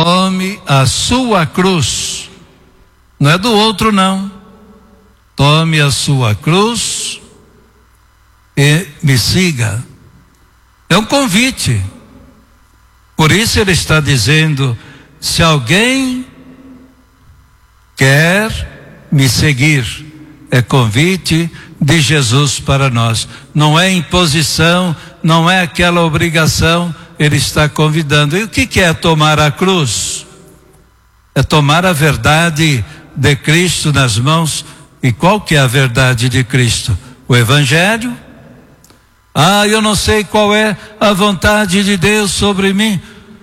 tome a sua cruz. Não é do outro, não. Tome a sua cruz e me siga. É um convite. Por isso ele está dizendo: se alguém quer me seguir, é convite de Jesus para nós. Não é imposição, não é aquela obrigação. Ele está convidando. E o que é tomar a cruz? É tomar a verdade de Cristo nas mãos. E qual que é a verdade de Cristo? O Evangelho. Eu não sei qual é a vontade de Deus sobre mim.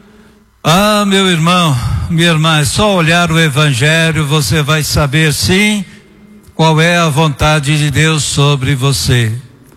Meu irmão, minha irmã, é só olhar o Evangelho, você vai saber sim qual é a vontade de Deus sobre você.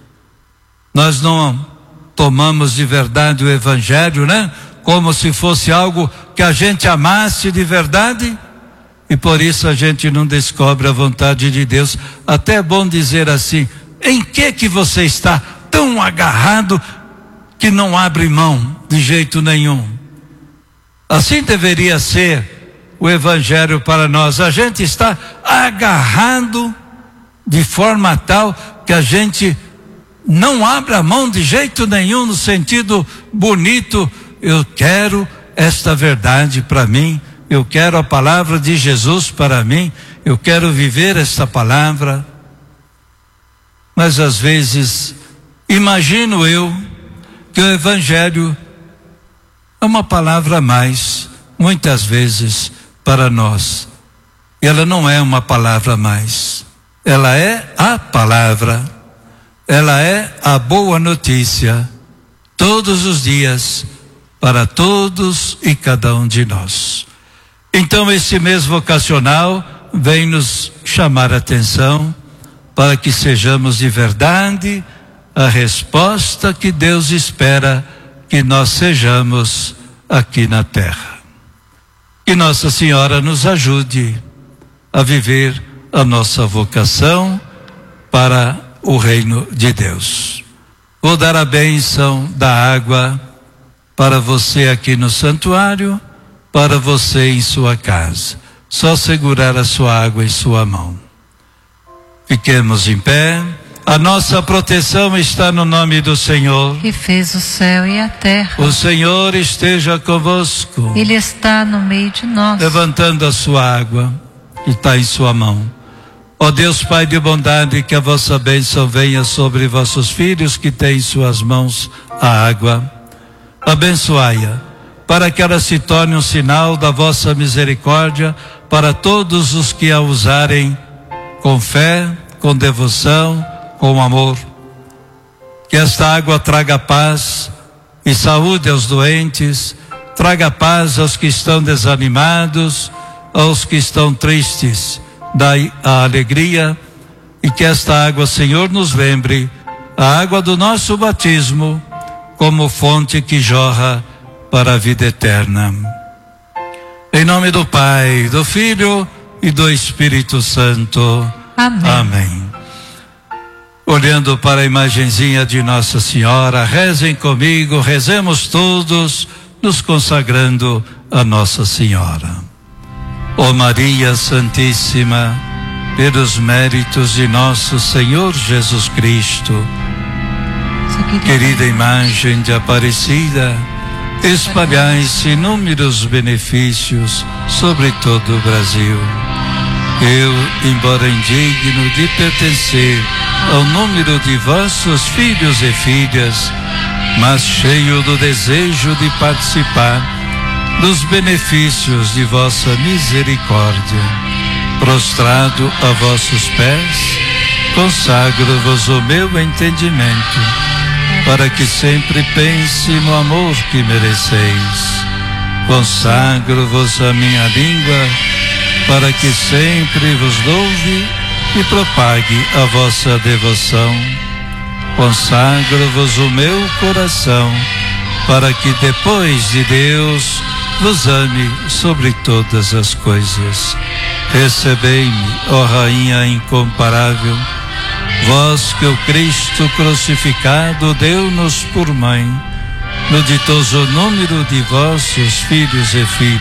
Nós não tomamos de verdade o Evangelho, né? Como se fosse algo que a gente amasse de verdade, e por isso a gente não descobre a vontade de Deus. Até é bom dizer assim: em que você está tão agarrado que não abre mão de jeito nenhum? Assim deveria ser o Evangelho para nós. A gente está agarrado de forma tal que a gente não abre a mão de jeito nenhum, no sentido bonito. Eu quero esta verdade para mim, eu quero a palavra de Jesus para mim, eu quero viver esta palavra. Mas às vezes imagino eu que o Evangelho é uma palavra a mais, muitas vezes, para nós. Ela não é uma palavra a mais, ela é a palavra, ela é a boa notícia, todos os dias, para todos e cada um de nós. Então esse mês vocacional vem nos chamar a atenção para que sejamos de verdade a resposta que Deus espera que nós sejamos aqui na terra. Que Nossa Senhora nos ajude a viver a nossa vocação para o reino de Deus. Vou dar a bênção da água para você aqui no santuário, para você em sua casa. Só segurar a sua água em sua mão. Fiquemos em pé. A nossa proteção está no nome do Senhor, que fez o céu e a terra. O Senhor esteja convosco. Ele está no meio de nós. Levantando a sua água que está em sua mão. Ó Deus Pai de bondade, que a vossa bênção venha sobre vossos filhos que têm em suas mãos a água. Abençoai-a, para que ela se torne um sinal da vossa misericórdia para todos os que a usarem com fé, com devoção, com amor. Que esta água traga paz e saúde aos doentes, traga paz aos que estão desanimados, aos que estão tristes, dá a alegria. E que esta água, Senhor, nos lembre a água do nosso batismo como fonte que jorra para a vida eterna. Em nome do Pai, do Filho e do Espírito Santo. Amém. Amém. Olhando para a imagenzinha de Nossa Senhora, rezem comigo, rezemos todos, nos consagrando a Nossa Senhora. Ó Maria Santíssima, pelos méritos de nosso Senhor Jesus Cristo, querida imagem de Aparecida, espalhai-se inúmeros benefícios sobre todo o Brasil. Eu, embora indigno de pertencer ao número de vossos filhos e filhas, mas cheio do desejo de participar dos benefícios de vossa misericórdia, prostrado a vossos pés, consagro-vos o meu entendimento, para que sempre pense no amor que mereceis. Consagro-vos a minha língua, para que sempre vos louve e propague a vossa devoção. Consagro-vos o meu coração, para que depois de Deus vos ame sobre todas as coisas. Recebei-me, ó Rainha incomparável, vós que o Cristo crucificado deu-nos por mãe, no ditoso número de vossos filhos e filhas.